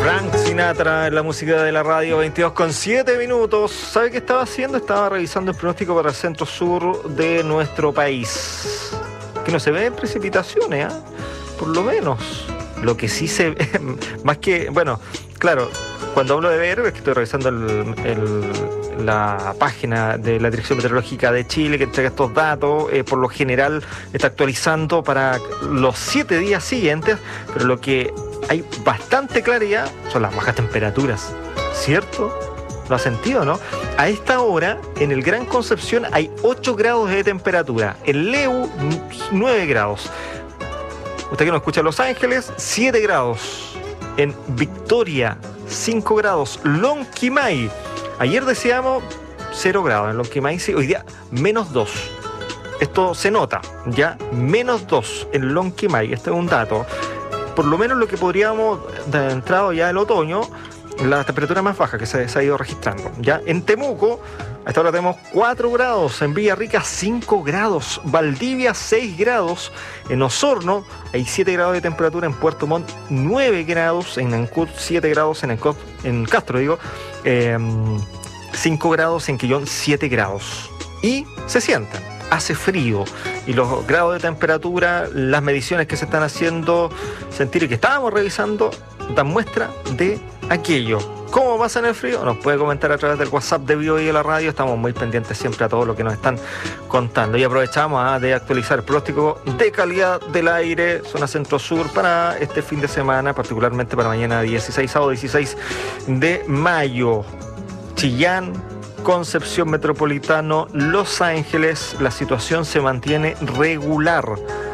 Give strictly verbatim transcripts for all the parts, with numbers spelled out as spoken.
Frank Sinatra en la música de la radio, veintidós con siete minutos. ¿Sabe qué estaba haciendo? Estaba revisando el pronóstico para el centro sur de nuestro país. Que no se ven precipitaciones, ¿eh? Por lo menos. Lo que sí se ve, más que, bueno, claro, cuando hablo de ver, es que estoy revisando el, el, la página de la Dirección Meteorológica de Chile que entrega estos datos. Eh, por lo general está actualizando para los siete días siguientes, pero lo que hay bastante claridad son las bajas temperaturas, ¿cierto? ¿Lo ha sentido, no? A esta hora, en el Gran Concepción hay ocho grados de temperatura, en Leu nueve grados. Usted que nos escucha en Los Ángeles, siete grados. En Victoria, cinco grados. Lonquimay, ayer decíamos cero grados. En Lonquimay, sí, hoy día menos dos. Esto se nota, ya, menos dos en Lonquimay. Este es un dato. Por lo menos lo que podríamos, de entrado ya el otoño, la temperatura más baja que se, se ha ido registrando. Ya en Temuco, a esta hora tenemos cuatro grados, en Villarrica cinco grados, Valdivia seis grados, en Osorno hay siete grados de temperatura, en Puerto Montt nueve grados, en Ancud siete grados, en, Encot, en Castro digo, eh, cinco grados, en Quillón siete grados. Y se sienten. Hace frío y los grados de temperatura, las mediciones que se están haciendo sentir y que estábamos revisando dan muestra de aquello. ¿Cómo pasa en el frío? Nos puede comentar a través del WhatsApp de Vivo y de la radio. Estamos muy pendientes siempre a todo lo que nos están contando y aprovechamos ¿eh? de actualizar el pronóstico de calidad del aire zona centro-sur para este fin de semana, particularmente para mañana dieciséis, sábado dieciséis de mayo. Chillán, Concepción Metropolitano, Los Ángeles, la situación se mantiene regular.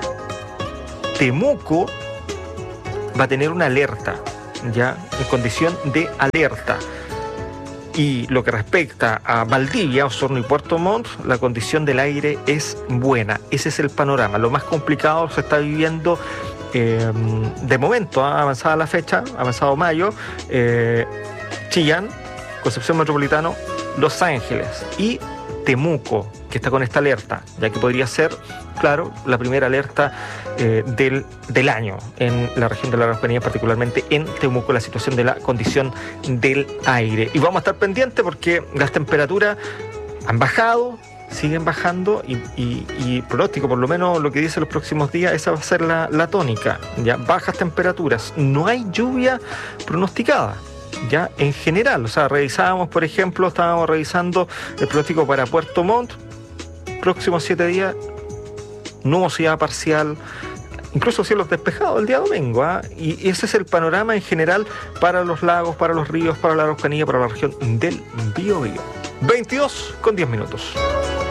Temuco va a tener una alerta, ya, en condición de alerta. Y lo que respecta a Valdivia, Osorno y Puerto Montt, la condición del aire es buena. Ese es el panorama. Lo más complicado se está viviendo eh, de momento, ¿eh? avanzada la fecha, avanzado mayo, eh, Chillán, Concepción Metropolitano, Los Ángeles y Temuco, que está con esta alerta, ya que podría ser, claro, la primera alerta eh, del, del año en la región de la Araucanía, particularmente en Temuco, la situación de la condición del aire. Y vamos a estar pendientes porque las temperaturas han bajado, siguen bajando y, y, y pronóstico, por lo menos lo que dice los próximos días, esa va a ser la, la tónica, ya, bajas temperaturas, no hay lluvia pronosticada. Ya en general, o sea, revisábamos, por ejemplo, estábamos revisando el pronóstico para Puerto Montt, próximos siete días, nubosidad parcial, incluso cielos despejados el día domingo, ¿eh? Y ese es el panorama en general para los lagos, para los ríos, para la Araucanía, para la región del Biobío. veintidós con diez minutos.